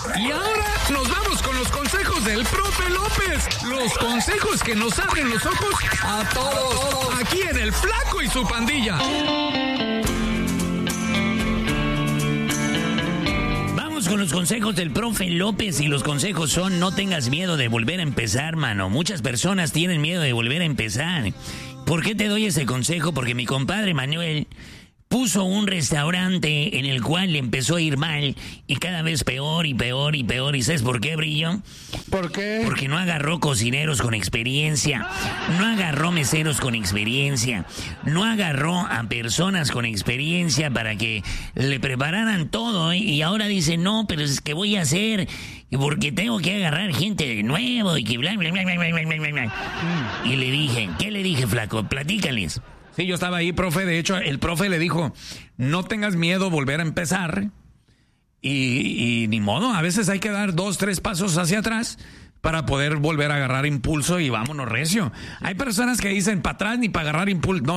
Y ahora nos vamos con los consejos del profe López. Los consejos que nos abren los ojos a todos. Aquí en El Flaco y su Pandilla. Vamos con los consejos del profe López y los consejos son: no tengas miedo de volver a empezar, mano. Muchas personas tienen miedo de volver a empezar. ¿Por qué te doy ese consejo? Porque mi compadre Manuel puso un restaurante en el cual le empezó a ir mal y cada vez peor y peor y peor. ¿Y sabes por qué, Brillo? ¿Por qué? Porque no agarró cocineros con experiencia, no agarró meseros con experiencia, no agarró a personas con experiencia para que le prepararan todo, ¿eh? Y ahora dice, no, pero es que voy a hacer, porque tengo que agarrar gente de nuevo y que bla, bla, bla, bla, bla, bla, bla, bla. Y le dije, ¿qué le dije, flaco? Platícales. Sí, yo estaba ahí, profe. De hecho, el profe le dijo, no tengas miedo volver a empezar. Y ni modo, a veces hay que dar 2, 3 pasos hacia atrás para poder volver a agarrar impulso y vámonos recio. Hay personas que dicen, para atrás ni para agarrar impulso. No,